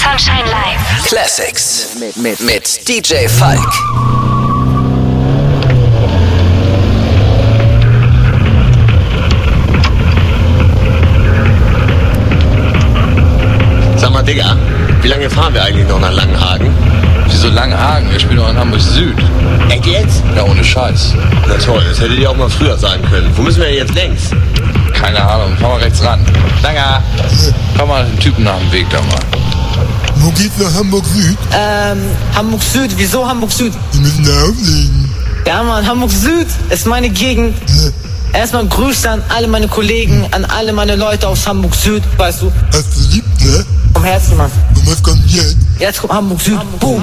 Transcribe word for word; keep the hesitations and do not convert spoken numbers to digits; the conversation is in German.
Sunshine Live. Classics mit, mit, mit D J Falk. Sag mal, Digga, wie lange fahren wir eigentlich noch nach Langenhagen? Wieso Langenhagen? Wir spielen noch in Hamburg Süd. Echt jetzt? Ja, ohne Scheiß. Na toll, das hättet ihr auch mal früher sagen können. Wo müssen wir jetzt längs? Keine Ahnung, fahr mal rechts ran. Langer, fahr mal den Typen nach dem Weg da mal. Wo geht's nach Hamburg Süd? Ähm, Hamburg Süd, wieso Hamburg Süd? Wir müssen da auflegen. Ja, Mann, Hamburg Süd ist meine Gegend. Erstmal Grüße an alle meine Kollegen, an alle meine Leute aus Hamburg Süd, weißt du? Hast du lieb, ne? Vom Herzen, Mann. Und was kommt jetzt? Jetzt kommt Hamburg Süd. Boom.